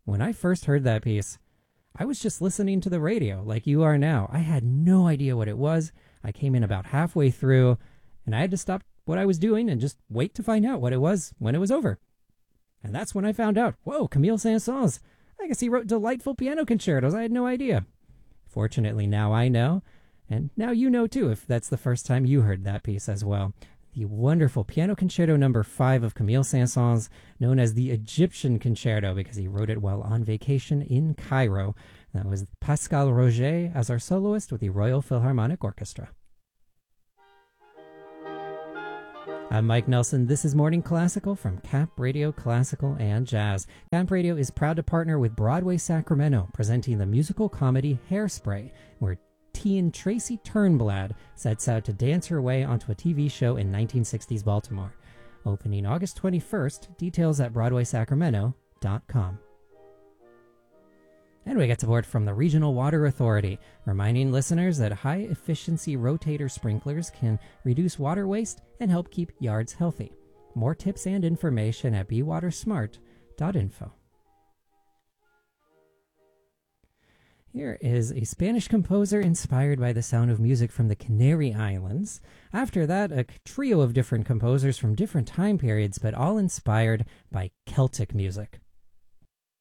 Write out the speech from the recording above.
When I first heard that piece, I was just listening to the radio like you are now. I had no idea what it was. I came in about halfway through, and I had to stop what I was doing and just wait to find out what it was when it was over. And that's when I found out, whoa, Camille Saint-Saëns. I guess he wrote delightful piano concertos. I had no idea. Fortunately, now I know, and now you know too if that's the first time you heard that piece as well. The wonderful Piano Concerto No. 5 of Camille Saint-Saëns, known as the Egyptian Concerto because he wrote it while on vacation in Cairo. That was Pascal Roger as our soloist with the Royal Philharmonic Orchestra. I'm Mike Nelson. This is Morning Classical from Camp Radio Classical and Jazz. Camp Radio is proud to partner with Broadway Sacramento, presenting the musical comedy Hairspray, where teen Tracy Turnblad sets out to dance her way onto a TV show in 1960s Baltimore. Opening August 21st, details at BroadwaySacramento.com. And we get support from the Regional Water Authority, reminding listeners that high-efficiency rotator sprinklers can reduce water waste and help keep yards healthy. More tips and information at bewatersmart.info. Here is a Spanish composer inspired by the sound of music from the Canary Islands. After that, a trio of different composers from different time periods, but all inspired by Celtic music.